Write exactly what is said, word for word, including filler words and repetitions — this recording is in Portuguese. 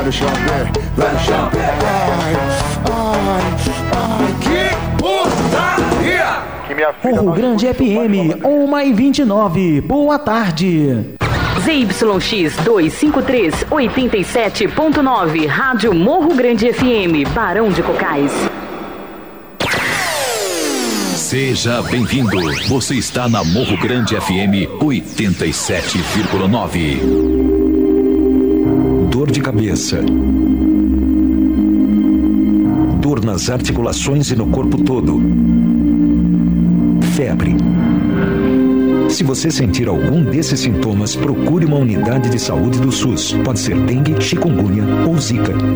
Ai, que putaria! Morro Grande F M, uma e vinte e nove. Boa tarde. Z Y X duzentos e cinquenta e três, oitenta e sete ponto nove, Rádio Morro Grande F M, Barão de Cocais. Seja bem-vindo. Você está na Morro Grande F M oitenta e sete vírgula nove. Dor de cabeça. Dor nas articulações e no corpo todo. Febre. Se você sentir algum desses sintomas, procure uma unidade de saúde do SUS. Pode ser dengue, chikungunya ou zika.